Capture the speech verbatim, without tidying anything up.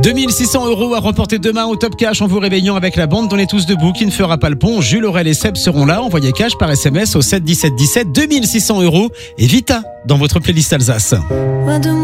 deux mille six cents euros à remporter demain au Top Cash en vous réveillant avec la bande dont on est tous debout qui ne fera pas le pont. Jules, Aurel et Seb seront là. Envoyez cash par S M S au sept dix-sept dix-sept. deux mille six cents euros et Vita dans votre playlist Alsace.